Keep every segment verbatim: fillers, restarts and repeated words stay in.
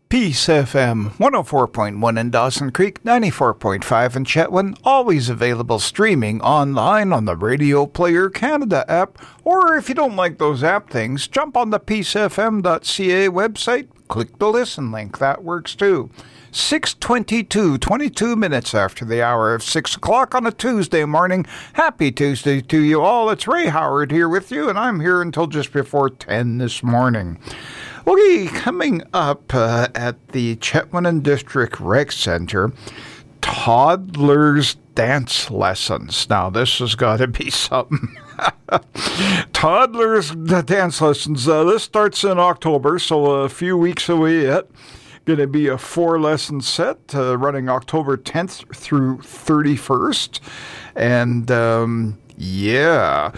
Peace F M, one oh four point one in Dawson Creek, ninety-four point five in Chetwynd, always available streaming online on the Radio Player Canada app, or if you don't like those app things, jump on the peace f m dot c a website, click the listen link, that works too. six twenty-two, twenty-two minutes after the hour of six o'clock on a Tuesday morning. Happy Tuesday to you all. It's Ray Howard here with you, and I'm here until just before ten this morning. Okay, coming up uh, at the Chetwynd District Rec Centre, toddlers dance lessons. Now, this has got to be something. Toddlers dance lessons. Uh, this starts in October, so a few weeks away yet. Going to be a four-lesson set uh, running October tenth through thirty-first. And, um, yeah...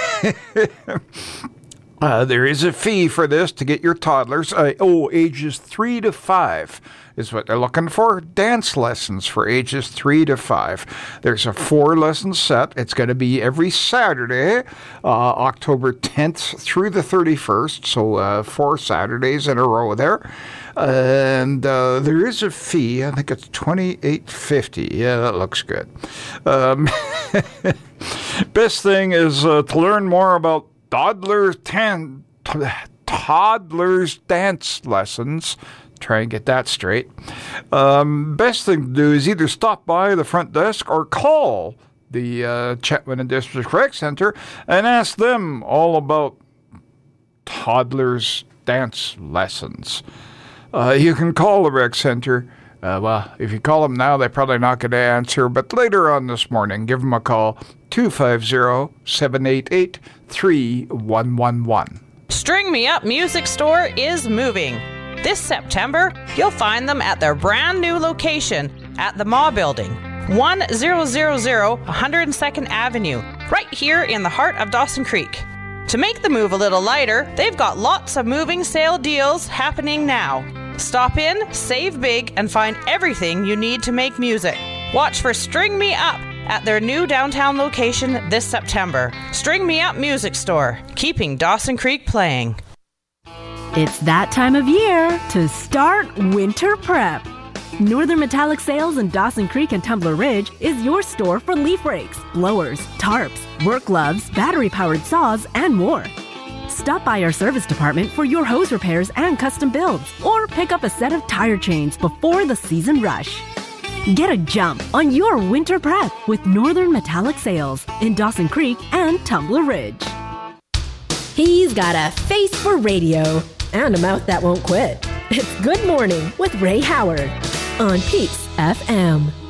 Uh, there is a fee for this to get your toddlers, uh, oh, ages three to five is what they're looking for. Dance lessons for ages three to five. There's a four-lesson set. It's going to be every Saturday, uh, October tenth through the thirty-first, so uh, four Saturdays in a row there. And uh, there is a fee. I think it's twenty-eight fifty. Yeah, that looks good. Um, best thing is uh, to learn more about Toddlers, tan, t- toddlers dance lessons. Try and get that straight. Um, best thing to do is either stop by the front desk or call the uh, Chetwynd District Rec Centre and ask them all about toddlers dance lessons. Uh, you can call the rec centre. Uh, well, if you call them now, they're probably not going to answer. But later on this morning, give them a call, two five zero, seven eight eight, three one one one. String Me Up Music Store is moving. This September, you'll find them at their brand new location at the Maw Building, one thousand one hundred second Avenue, right here in the heart of Dawson Creek. To make the move a little lighter, they've got lots of moving sale deals happening now. Stop in, save big, and find everything you need to make music. Watch for String Me Up at their new downtown location this September. String Me Up Music Store, keeping Dawson Creek playing. It's that time of year to start winter prep. Northern Metallic Sales in Dawson Creek and Tumbler Ridge is your store for leaf rakes, blowers, tarps, work gloves, battery-powered saws, and more. Stop by our service department for your hose repairs and custom builds, or pick up a set of tire chains before the season rush. Get a jump on your winter prep with Northern Metallic Sales in Dawson Creek and Tumbler Ridge. He's got a face for radio and a mouth that won't quit. It's Good Morning with Ray Howard on Peace F M.